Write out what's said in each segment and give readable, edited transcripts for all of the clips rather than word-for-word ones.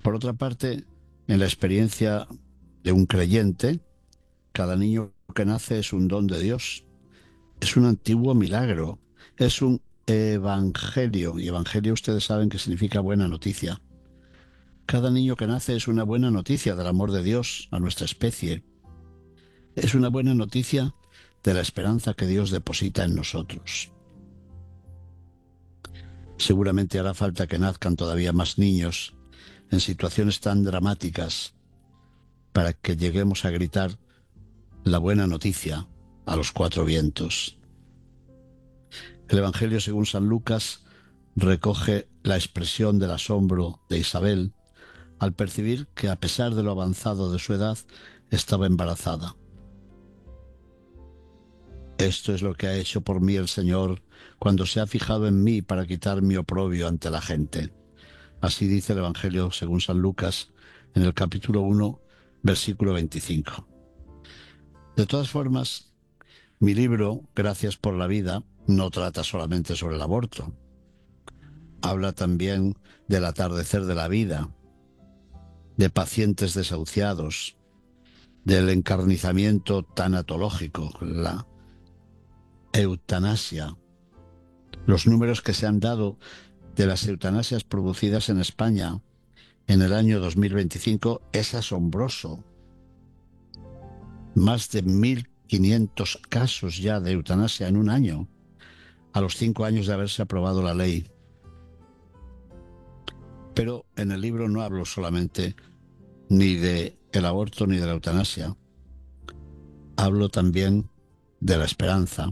Por otra parte, en la experiencia de un creyente, cada niño que nace es un don de Dios, es un antiguo milagro, es un evangelio, y evangelio ustedes saben que significa buena noticia. Cada niño que nace es una buena noticia del amor de Dios a nuestra especie, es una buena noticia de la esperanza que Dios deposita en nosotros. Seguramente hará falta que nazcan todavía más niños en situaciones tan dramáticas para que lleguemos a gritar la buena noticia a los cuatro vientos. El Evangelio según San Lucas recoge la expresión del asombro de Isabel al percibir que, a pesar de lo avanzado de su edad, estaba embarazada. Esto es lo que ha hecho por mí el Señor cuando se ha fijado en mí para quitar mi oprobio ante la gente. Así dice el Evangelio según San Lucas en el capítulo 1, versículo 25. De todas formas, mi libro, Gracias por la vida, no trata solamente sobre el aborto. Habla también del atardecer de la vida, de pacientes desahuciados, del encarnizamiento tanatológico, la eutanasia. Los números que se han dado de las eutanasias producidas en España en el año 2025 es asombroso. Más de 1.500 casos ya de eutanasia en un año, a los 5 años de haberse aprobado la ley. Pero en el libro no hablo solamente ni de el aborto ni de la eutanasia. Hablo también de la esperanza.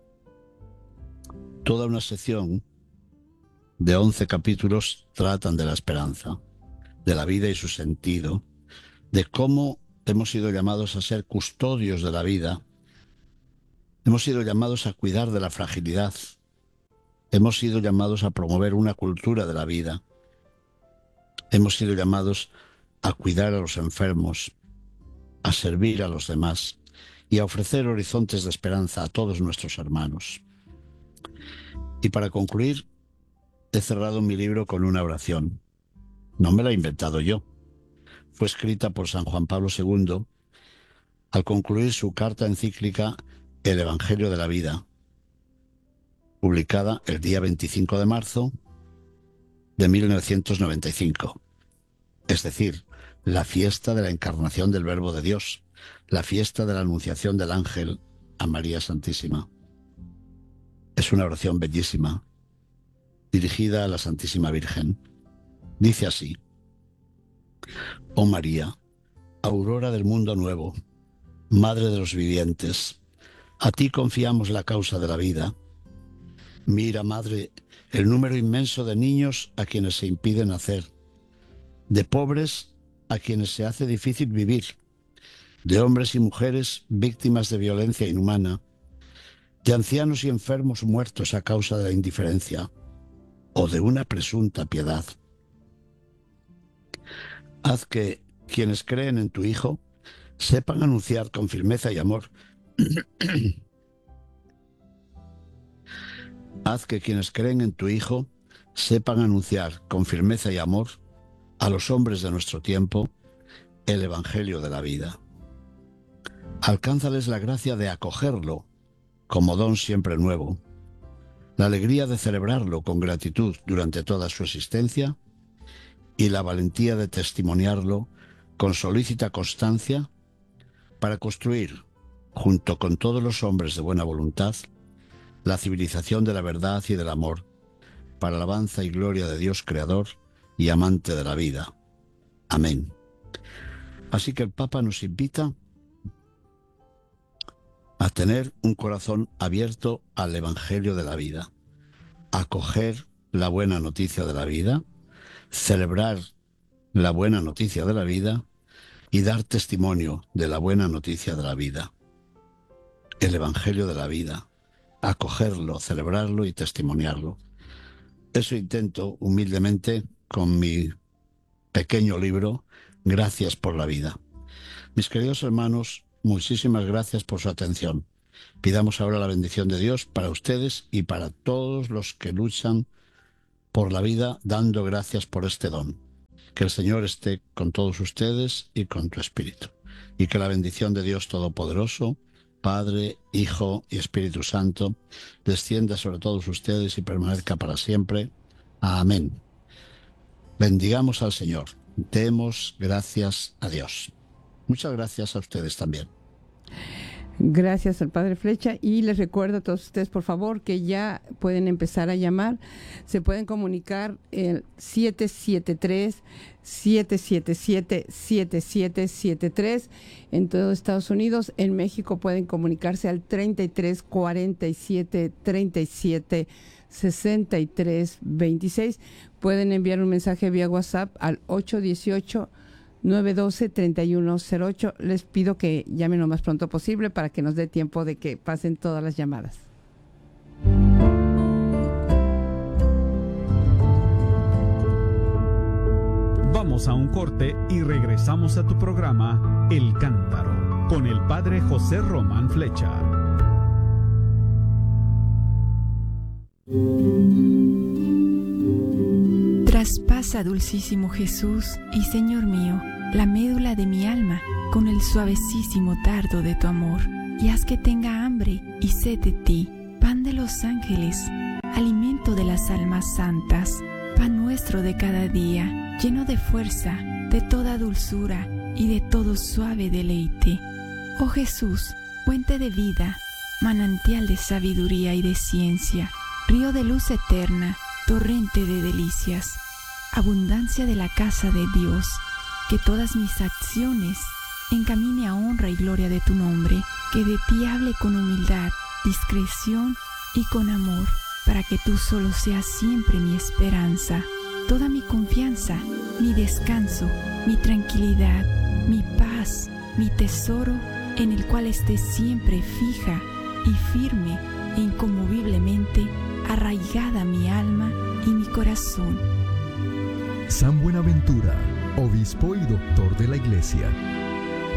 Toda una sección de 11 capítulos tratan de la esperanza, de la vida y su sentido, de cómo hemos sido llamados a ser custodios de la vida, hemos sido llamados a cuidar de la fragilidad, hemos sido llamados a promover una cultura de la vida, hemos sido llamados a cuidar a los enfermos, a servir a los demás y a ofrecer horizontes de esperanza a todos nuestros hermanos. Y para concluir, he cerrado mi libro con una oración. No me la he inventado yo. Fue escrita por San Juan Pablo II al concluir su carta encíclica El Evangelio de la Vida, publicada el día 25 de marzo de 1995. Es decir, la fiesta de la encarnación del Verbo de Dios, la fiesta de la anunciación del ángel a María Santísima. Es una oración bellísima, dirigida a la Santísima Virgen. Dice así: Oh María, aurora del mundo nuevo, Madre de los vivientes, a ti confiamos la causa de la vida. Mira, Madre, el número inmenso de niños a quienes se impide nacer, de pobres a quienes se hace difícil vivir, de hombres y mujeres víctimas de violencia inhumana, de ancianos y enfermos muertos a causa de la indiferencia o de una presunta piedad. Haz que quienes creen en tu Hijo sepan anunciar con firmeza y amor. Haz que quienes creen en tu Hijo sepan anunciar con firmeza y amor a los hombres de nuestro tiempo el Evangelio de la vida. Alcánzales la gracia de acogerlo como don siempre nuevo, la alegría de celebrarlo con gratitud durante toda su existencia y la valentía de testimoniarlo con solícita constancia para construir, junto con todos los hombres de buena voluntad, la civilización de la verdad y del amor, para alabanza y gloria de Dios Creador y amante de la vida. Amén. Así que el Papa nos invita a tener un corazón abierto al Evangelio de la vida, a acoger la buena noticia de la vida, celebrar la buena noticia de la vida y dar testimonio de la buena noticia de la vida. El Evangelio de la vida, acogerlo, celebrarlo y testimoniarlo. Eso intento humildemente con mi pequeño libro, Gracias por la vida. Mis queridos hermanos, muchísimas gracias por su atención. Pidamos ahora la bendición de Dios para ustedes y para todos los que luchan por la vida, dando gracias por este don. Que el Señor esté con todos ustedes y con tu espíritu. Y que la bendición de Dios Todopoderoso, Padre, Hijo y Espíritu Santo, descienda sobre todos ustedes y permanezca para siempre. Amén. Bendigamos al Señor. Demos gracias a Dios. Muchas gracias a ustedes también. Gracias al Padre Flecha, y les recuerdo a todos ustedes, por favor, que ya pueden empezar a llamar. Se pueden comunicar el 773-777-7773 en todo Estados Unidos. En México pueden comunicarse al 33 47 37 63 26. Pueden enviar un mensaje vía WhatsApp al 818-912-3108. Les pido que llamen lo más pronto posible para que nos dé tiempo de que pasen todas las llamadas. Vamos a un corte y regresamos a tu programa El Cántaro con el Padre José Román Flecha. Traspasa, dulcísimo Jesús y Señor mío, la médula de mi alma con el suavecísimo dardo de tu amor, y haz que tenga hambre y sed de ti, pan de los ángeles, alimento de las almas santas, pan nuestro de cada día, lleno de fuerza, de toda dulzura y de todo suave deleite. Oh Jesús, fuente de vida, manantial de sabiduría y de ciencia, río de luz eterna, torrente de delicias, abundancia de la casa de Dios, que todas mis acciones encamine a honra y gloria de tu nombre, que de ti hable con humildad, discreción y con amor, para que tú solo seas siempre mi esperanza, toda mi confianza, mi descanso, mi tranquilidad, mi paz, mi tesoro, en el cual esté siempre fija y firme e inconmoviblemente arraigada mi alma y mi corazón. San Buenaventura, obispo y doctor de la Iglesia.